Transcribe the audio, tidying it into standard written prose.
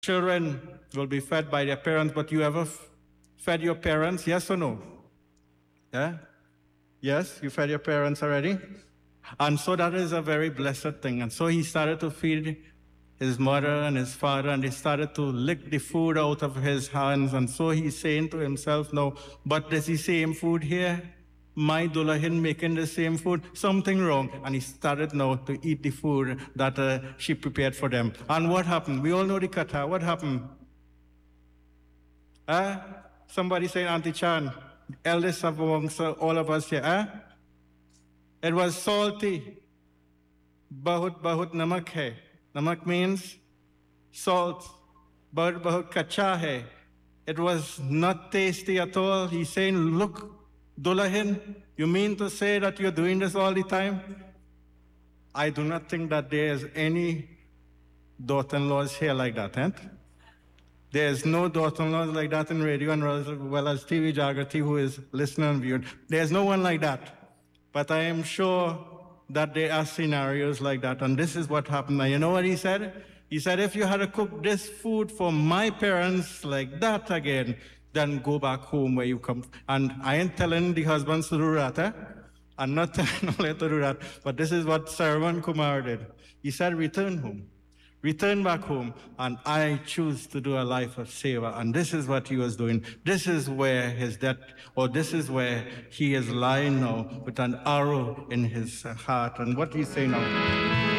children will be fed by their parents, but you ever fed your parents? Yes or no? Yeah? Yes, you fed your parents already? And so that is a very blessed thing. And so he started to feed his mother and his father, and they started to lick the food out of his hands. And so he's saying to himself, no, but there's the same food here. My Dulahin making the same food, something wrong. And he started now to eat the food that she prepared for them. And what happened? We all know the kata. What happened? Somebody saying, Auntie Chan, eldest of amongst all of us here. It was salty. Bahut bahut namak hai. Namak means salt. Bahut bahut kacha hai. It was not tasty at all. He's saying, look, Dulahin, you mean to say that you're doing this all the time? I do not think that there is any daughter-in-laws here like that, eh? There is no daughter-in-laws like that in radio and as well as TV Jagrati who is listening and viewing. There's no one like that. But I am sure that there are scenarios like that. And this is what happened. Now, you know what he said? He said, if you had to cook this food for my parents like that again, then go back home where you come. And I ain't telling the husbands to do that. Eh? I'm not telling them to do that. But this is what Sarwan Kumar did. He said, return home. Return back home, and I choose to do a life of seva. And this is what he was doing. This is where his death, or this is where he is lying now with an arrow in his heart. And what he's saying now.